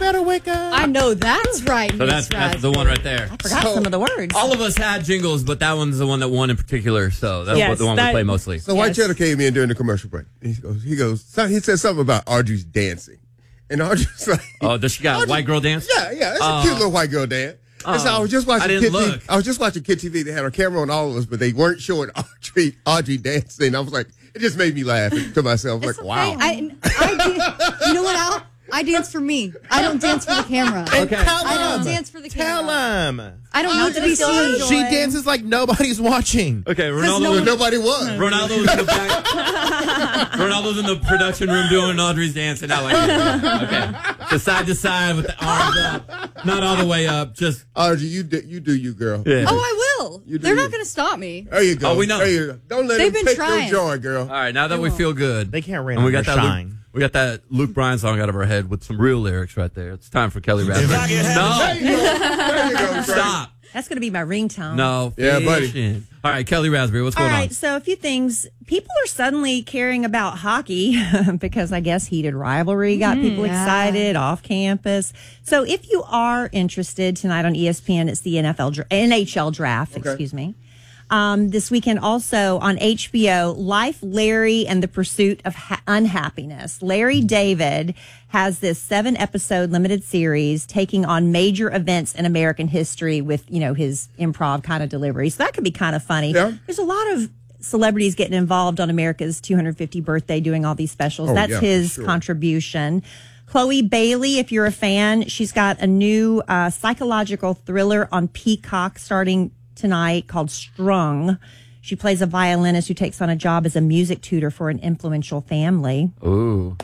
better wake up. I know that's right. So that's the one right there. I forgot some of the words. All of us had jingles, but that one's the one that won in particular. So that's Yes, the one we play mostly. So White Cheddar came in during the commercial break. He said something about Audrey's dancing. And Audrey's like, oh, does she got white girl dance? Yeah, it's a cute little white girl dance. And so I was just watching Kid TV. I was just watching Kid TV. They had a camera on all of us, but they weren't showing Audrey dancing. I was like, it just made me laugh to myself. Like, okay. wow. I you know what, Al? I dance for me. I don't dance for the camera. Okay. I don't dance for the camera. Tell him. I don't know to be seen. She dances like nobody's watching. Okay, Ronaldo. Nobody was. Ronaldo's in the back. Ronaldo's in the production room doing Audrey's dance, and I like it. Okay, so side to side with the arms up, not all the way up, just. Audrey, you do you, girl. Yeah. Oh, I will. They're not going to stop me. There you go. Oh, we know. There you go. Don't let They've them been take trying. your joy, girl. All right, now that we feel good, They can't rain and on we got your that shine. we got that Luke Bryan song out of our head with some real lyrics right there. It's time for Kelly Raspberry. No, There you go. stop. That's going to be my ringtone. No, Yeah, buddy. fishing. All right, Kelly Raspberry, what's All going right, on? so a few things. People are suddenly caring about hockey because I guess heated rivalry got people excited off campus. So if you are interested tonight on ESPN, it's the NHL draft, excuse me. This weekend also on HBO, Life, Larry, and the Pursuit of Unhappiness. Larry David has this 7-episode limited series taking on major events in American history with, his improv kind of delivery. So that could be kind of funny. Yeah. There's a lot of celebrities getting involved on America's 250th birthday doing all these specials. Oh, That's yeah, his for sure. contribution. Chloe Bailey, if you're a fan, she's got a new psychological thriller on Peacock starting tonight called Strung. She plays a violinist who takes on a job as a music tutor for an influential family. Ooh.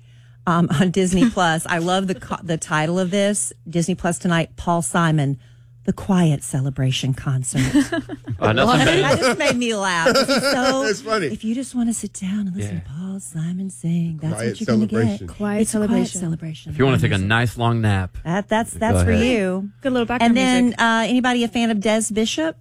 On Disney Plus, I love the title of this. Disney Plus tonight, Paul Simon, The Quiet Celebration Concert. Nothing better. That just made me laugh. So, It's funny. if you just want to sit down and listen to Paul Simon sing, that's Quiet what you're going to celebration. get. Quiet It's a celebration. celebration. If you want to take a nice long nap. That's Go for ahead. you. Good little background And then music. anybody a fan of Des Bishop?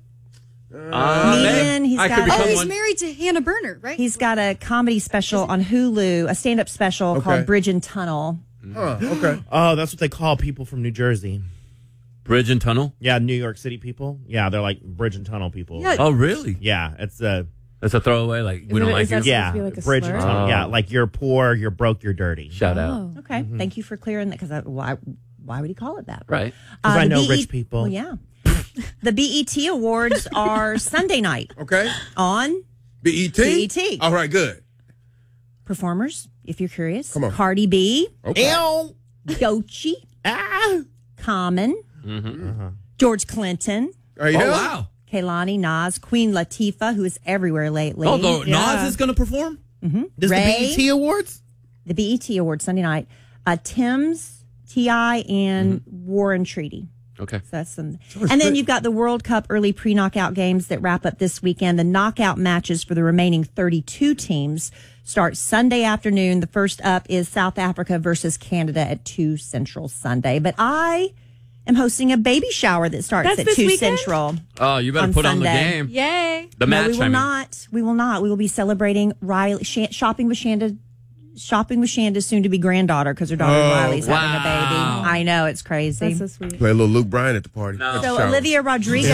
Comedian. He's I got could become He's one. married to Hannah Berner, right? He's got a comedy special on Hulu, a stand-up special called Bridge and Tunnel. Okay. Oh, that's what they call people from New Jersey. Bridge and tunnel? Yeah, New York City people. Yeah, they're like bridge and tunnel people. Yeah. Oh, really? Yeah, it's That's a throwaway. Like, we don't like you. yeah, be like a bridge slur? and tunnel. Oh. Yeah, like you're poor, you're broke, you're dirty. Shout out. Okay, thank you for clearing that, because why would he call it that? Right. Because I the know rich people. Well, yeah. The BET Awards are Sunday night Okay. on BET? BET. All right, good. Performers, if you're curious. Come on. Cardi B, Okay. Ew. Doechii, Ah. Common, George Clinton, Are you Oh, there? wow. Kaylani, Nas, Queen Latifah, who is everywhere lately. Oh, Nas is going to perform? This Ray. the BET Awards? The BET Awards Sunday night. Tim's, T.I., and War and Treaty. Okay. So that's some. And then you've got the World Cup early pre-knockout games that wrap up this weekend. The knockout matches for the remaining 32 teams start Sunday afternoon. The first up is South Africa versus Canada at 2 Central Sunday. But I am hosting a baby shower that starts That's at this 2 weekend? Central. Oh, you better On put on the Sunday. game. Yay. The No, match, we will I mean. not. We will not. We will be celebrating Riley, shopping with Shanda's soon-to-be granddaughter, because her daughter Riley's having a baby. wow. I know, it's crazy. That's so sweet. Play a little Luke Bryan at the party. No. At the So shower. Olivia Rodrigo,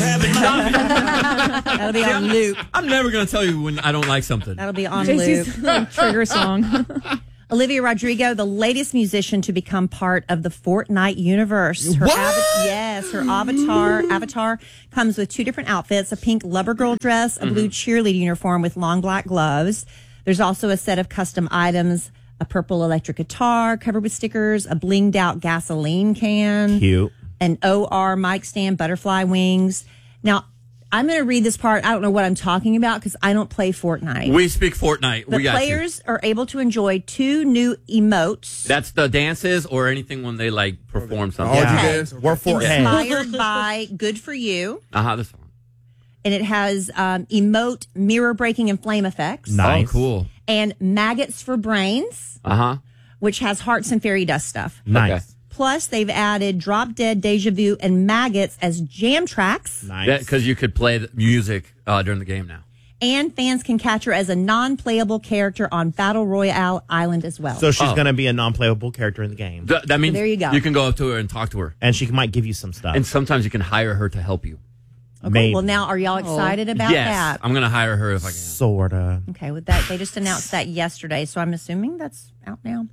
that'll be on loop. I'm never going to tell you when I don't like something. That'll be on loop. JC's trigger song. Olivia Rodrigo, the latest musician to become part of the Fortnite universe. Her her avatar comes with 2 different outfits: a pink lover girl dress, a blue cheerleader uniform with long black gloves. There's also a set of custom items: a purple electric guitar covered with stickers, a blinged out gasoline can, Cute. an OR mic stand, butterfly wings. Now, I'm going to read this part. I don't know what I'm talking about because I don't play Fortnite. We speak Fortnite. The We got players are able to enjoy 2 new emotes you. That's the dances or anything when they like perform something. All you Yeah. dance? We're forehead. inspired by Good For You. This one. And it has emote, mirror breaking, and flame effects. Nice. Oh, cool. And maggots for brains, which has hearts and fairy dust stuff. Nice. Okay. Plus, they've added Drop Dead, Deja Vu, and Maggots as jam tracks. Nice. Because you could play the music during the game now. And fans can catch her as a non-playable character on Battle Royale Island as well. So she's going to be a non-playable character in the game. That means there you go. You can go up to her and talk to her. And she might give you some stuff. And sometimes you can hire her to help you. Okay, Maybe. well, now are y'all excited about Yes. that? I'm going to hire her if I can. Sorta. Okay, with that, they just announced that yesterday, so I'm assuming that's out now.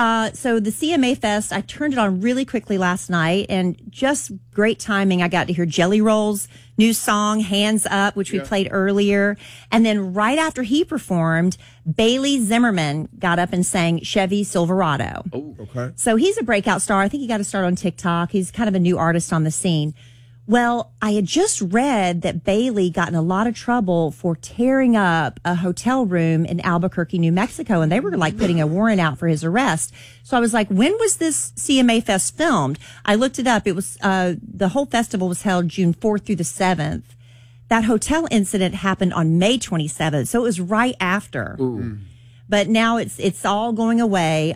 So the CMA Fest, I turned it on really quickly last night, and just great timing. I got to hear Jelly Roll's new song, Hands Up, which we played earlier. And then right after he performed, Bailey Zimmerman got up and sang Chevy Silverado. Oh, okay. So he's a breakout star. I think he got to start on TikTok. He's kind of a new artist on the scene. Well, I had just read that Bailey got in a lot of trouble for tearing up a hotel room in Albuquerque, New Mexico, and they were like putting a warrant out for his arrest. So I was like, when was this CMA Fest filmed? I looked it up. It was, the whole festival was held June 4th through the 7th. That hotel incident happened on May 27th. So it was right after. Ooh. But now it's all going away.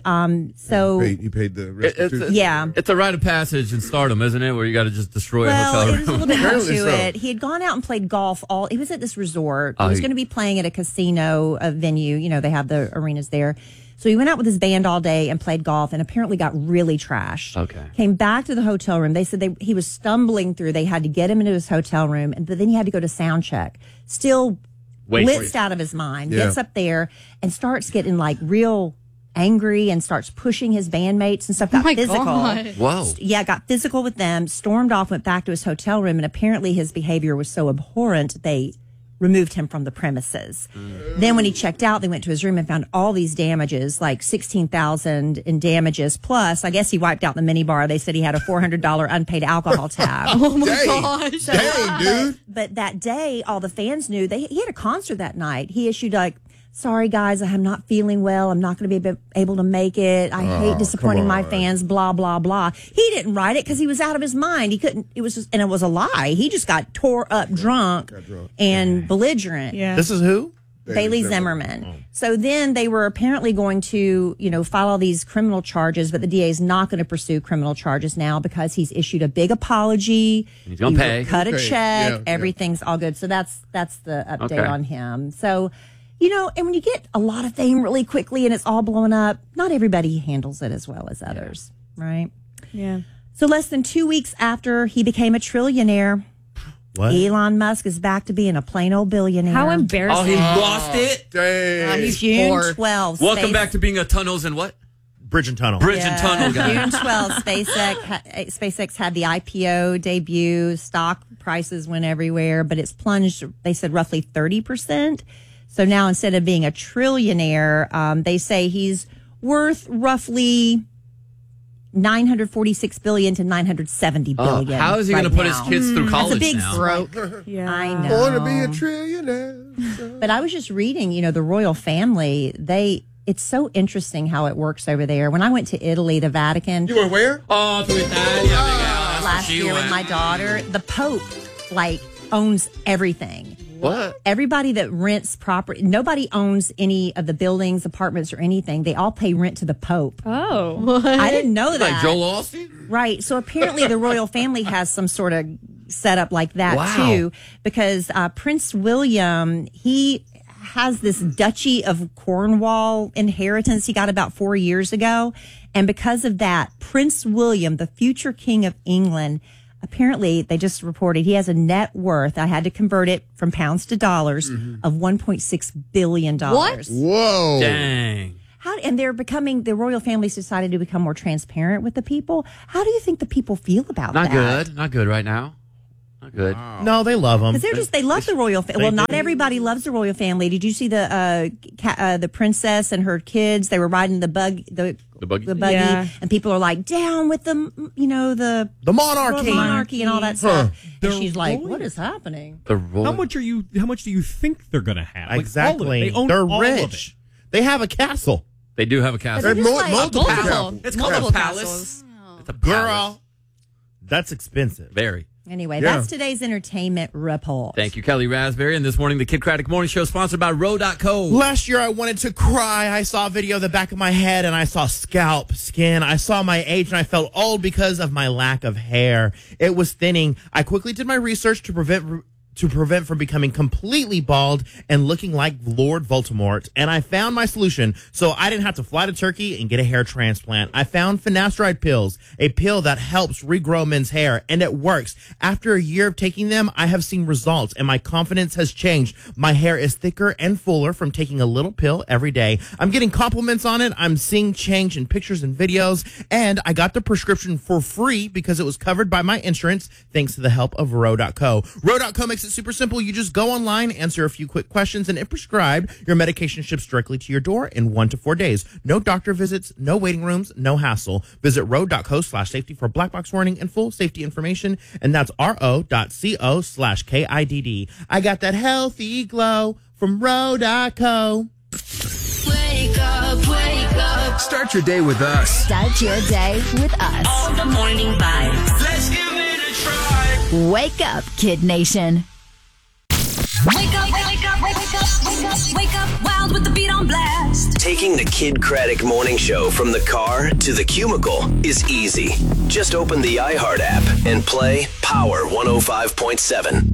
So You paid the restitution. yeah. It's a rite of passage in stardom, isn't it? Where you got to just destroy a Well, hotel it room. was a little bit more Apparently to so. it. He had gone out and played golf he was at this resort. He Oh, was going to be playing at a casino, a venue. You know, they have the arenas there. So he went out with his band all day and played golf and apparently got really trashed. Okay. Came back to the hotel room. They said he was stumbling through. They had to get him into his hotel room, but then he had to go to sound check. Still blitzed out of his mind. Yeah. Gets up there and starts getting like real angry and starts pushing his bandmates and stuff. Got physical. God. Whoa. Yeah, got physical with them, stormed off, went back to his hotel room, and apparently his behavior was so abhorrent they removed him from the premises. Then when he checked out, they went to his room and found all these damages, like $16,000 in damages. Plus, I guess he wiped out the minibar. They said he had a $400 unpaid alcohol tab. Oh my Dang. gosh. Dang, dude. But that day, all the fans knew he had a concert that night. He issued like, sorry guys, I'm not feeling well. I'm not going to be able to make it. I hate disappointing my fans, blah, blah, blah. He didn't write it because he was out of his mind. He couldn't, it was just, and it was a lie. He just got tore up drunk and belligerent. Yeah. This is who? Bailey Zimmerman. So then they were apparently going to, file all these criminal charges, but the DA is not going to pursue criminal charges now because he's issued a big apology. He's going to pay. Cut a Okay. check. Yeah, Everything's all good. So that's the update Okay. on him. So, and when you get a lot of fame really quickly and it's all blowing up, not everybody handles it as well as others, right? Yeah. So less than 2 weeks after he became a trillionaire, What? Elon Musk is back to being a plain old billionaire. How embarrassing. Oh, he lost it? Dang. He's June poor. 12th. Welcome back to being a tunnels and what? Bridge and Tunnel. Bridge and tunnel guy. June 12th, SpaceX had the IPO debut. Stock prices went everywhere, but it's plunged, they said, roughly 30%. So now instead of being a trillionaire, they say he's worth roughly $946 billion to $970 billion. How is he going to put his now. kids through college big now? Broke. Yeah. I Want know. to be a trillionaire. But I was just reading, the royal family, it's so interesting how it works over there. When I went to Italy, the Vatican, You were where? Oh, to Italia. That's where last she year with went. my daughter, the Pope, owns everything. What? Everybody that rents property, nobody owns any of the buildings, apartments, or anything. They all pay rent to the Pope. Oh. I didn't know that. Like Joel Austin? Right. So apparently the royal family has some sort of setup like that Wow. too, because Prince William, he has this Duchy of Cornwall inheritance he got about 4 years ago. And because of that, Prince William, the future king of England, apparently they just reported he has a net worth, I had to convert it from pounds to dollars, of $1.6 billion. What? Whoa. Dang. And the royal family's decided to become more transparent with the people. How do you think the people feel about Not that? good. Not good right now. Not good. No, they love them. Because they love the royal family. Well, not everybody loves the royal family. Did you see the princess and her kids? They were riding the buggy, Yeah. and people are like, down with the monarchy. monarchy and all that stuff. And she's like, what is happening? The royal. How much do you think they're going to have? Like, all of it. Exactly. They own They're all of rich. it. They have a castle. They do have a castle. But There's they're just multiple multiple. castles. It's called Multiple a palace. castles. It's a palace. Girl. That's expensive. Very. Anyway, Yeah. that's today's entertainment report. Thank you, Kelly Raspberry. And this morning, the Kid Craddock Morning Show sponsored by Row.co. Last year, I wanted to cry. I saw a video of the back of my head, and I saw scalp, skin. I saw my age, and I felt old because of my lack of hair. It was thinning. I quickly did my research to prevent to prevent from becoming completely bald and looking like Lord Voldemort. And I found my solution, so I didn't have to fly to Turkey and get a hair transplant. I found finasteride pills, a pill that helps regrow men's hair, and it works. After a year of taking them, I have seen results, and my confidence has changed. My hair is thicker and fuller from taking a little pill every day. I'm getting compliments on it. I'm seeing change in pictures and videos, and I got the prescription for free because it was covered by my insurance, thanks to the help of Ro.co. Ro.co makes it super simple. You just go online, answer a few quick questions, and if prescribed, your medication ships directly to your door in 1 to 4 days. No doctor visits, no waiting rooms, no hassle. Visit ro.co/safety for black box warning and full safety information, and that's ro.co/KIDD. I got that healthy glow from Ro.co. Wake up, wake up. Start your day with us. Start your day with us. All the morning vibes. Let's give it a try. Wake up, Kid Nation. Wake up, wake up, wake up, wake up, wake up, wild with the beat on blast. Taking the Kid Craddock Morning Show from the car to the cubicle is easy. Just open the iHeart app and play Power 105.7.